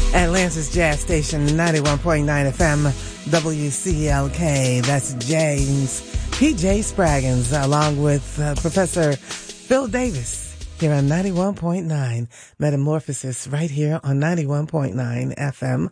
Atlanta's Jazz Station, 91.9 FM, WCLK. That's James P.J. Spraggins, along with Professor Phil Davis here on 91.9 Metamorphosis, right here on 91.9 FM,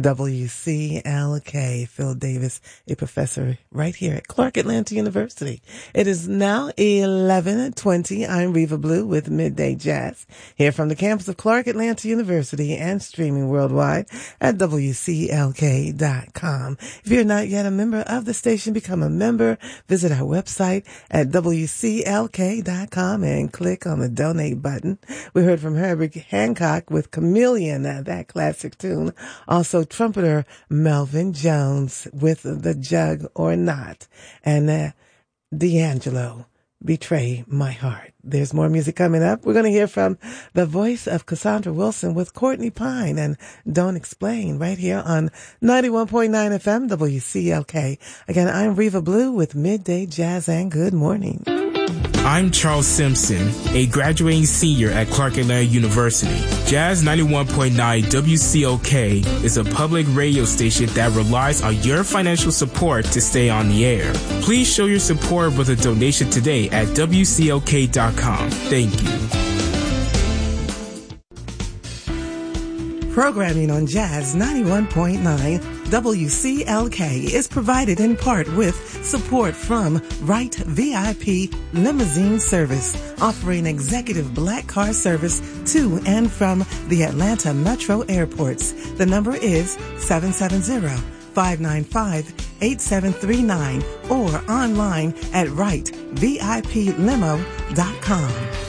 WCLK. Phil Davis, a professor right here at Clark Atlanta University. It is now 11:20. I'm Reva Blue with Midday Jazz, here from the campus of Clark Atlanta University and streaming worldwide at WCLK.com. If you're not yet a member of the station, become a member. Visit our website at WCLK.com and click on the donate button. We heard from Herbie Hancock with Chameleon, that classic tune. Also, trumpeter Melvin Jones with The Jug or Not. And D'Angelo, Betray My Heart. There's more music coming up. We're going to hear from the voice of Cassandra Wilson with Courtney Pine and Don't Explain right here on 91.9 FM WCLK. Again, I'm Reva Blue with Midday Jazz and good morning. I'm Charles Simpson, a graduating senior at Clark Atlanta University. Jazz 91.9 WCOK is a public radio station that relies on your financial support to stay on the air. Please show your support with a donation today at WCOK.com. Thank you. Programming on Jazz 91.9 WCLK is provided in part with support from Wright VIP Limousine Service, offering executive black car service to and from the Atlanta Metro airports. The number is 770-595-8739 or online at wrightviplimo.com.